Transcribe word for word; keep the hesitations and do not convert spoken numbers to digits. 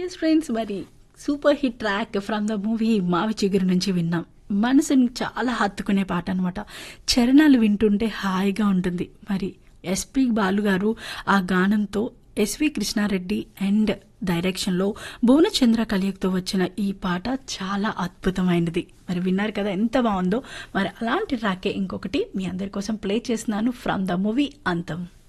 Yes friends, మరి super hit track from the movie మావి చిగురు నుంచి విన్నాం. మనసుని చాలా హత్తుకునే పాట అనమాట. చరణాలు వింటుంటే హాయిగా ఉంటుంది. మరి ఎస్పి బాలు గారు ఆ గానంతో ఎస్వి కృష్ణారెడ్డి అండ్ డైరెక్షన్లో భువనచంద్ర కలియక్తో వచ్చిన ఈ పాట చాలా అద్భుతమైనది. మరి విన్నారు కదా ఎంత బాగుందో. మరి అలాంటి ట్రాకే ఇంకొకటి మీ అందరి కోసం ప్లే చేస్తున్నాను ఫ్రమ్ ద మూవీ అంతం.